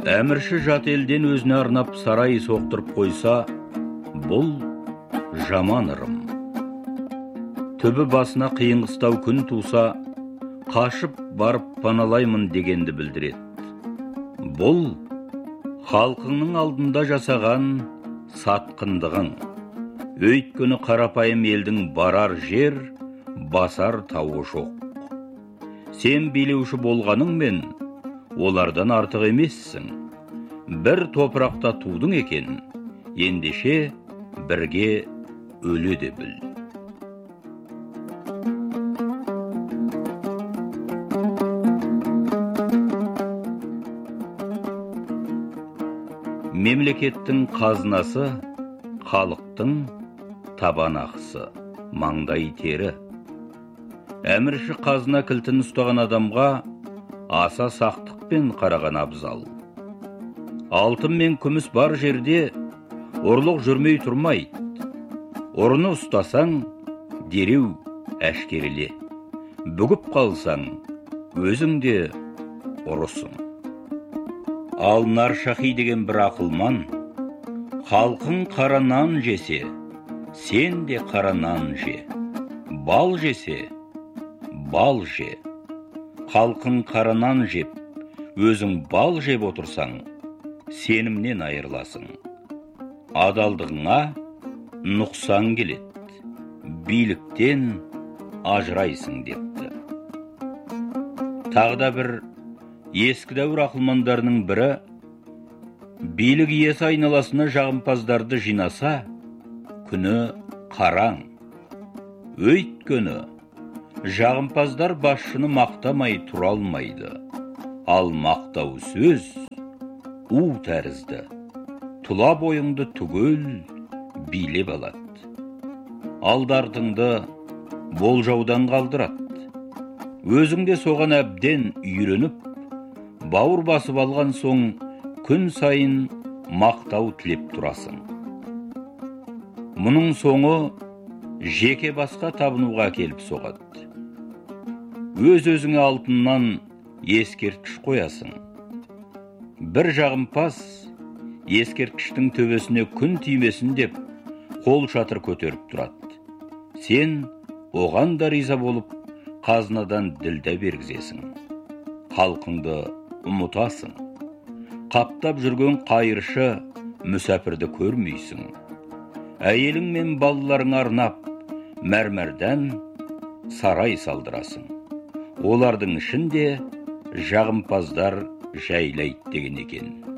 Әмірші жат елден өзіне арнап сарай соқтырып қойса, бұл жаман ырым. Түбі басына қиын қыстау күн туса, қашып барып паналаймын дегенді білдіреді. Бұл халқыңның алдында жасаған сатқындығың. Өйткені қарапайым елдің барар жер, басар тауы жоқ. Сен билеуші болғаныңмен, олардан артық емессің. Бір топырақта тудың екен, ендеше бірге өле де біл. Мемлекеттің қазынасы, халықтың табан ақысы, маңдай тері. Әмірші қазына кілтін ұстаған адамға аса сақтықпен қараған абзал. Алтын мен күміс бар жерде ұрлық жүрмей тұрмайды. Ұрыны ұстасаң, дереу әшкереле. Бүгіп қалсаң, өзің де ұрысың. Ал Наршахи деген бір ақылман, халқың қара нан жесе, сен де қара нан же. Бал жесе, бал же. Халқың қара нан жеп, өзің бал жеп отырсаң, сенімнен айырыласың. Адалдығыңа нұқсан келеді, биліктен ажырайсың депті. Тағда бір ескі дәуір ақылмандарының бірі, билік иесі айналасына жағымпаздарды жинаса, күні қараң. Өйткені жағымпаздар басшыны мақтамай тұра алмайды. Ал мақтау сөз у тәрізді. Тұла бойыңды түгел билеп алады. Алдартыңды болжаудан қалдырады. Өзіңде соған әбден үйреніп, бауыр басып алған соң күн сайын мақтау тілеп тұрасың. Мұның соңы жеке басқа табынуға келіп соғады. Өз-өзіңе алтыннан ескерткіш қоясың. Бір жағымпаз ескерткіштің төбесіне күн тимесін деп қол шатыр көтеріп тұрады. Сен оған да риза болып қазынадан ділдә бергізесің. Халқыңды ұмытасың. Қаптап жүрген қайыршы мүсәпірді көрмейсің. Әйелің мен балаларың арнап мәрмәрден сарай салдырасың. Олардың ішінде жағымпаздар жайлайды деген екен.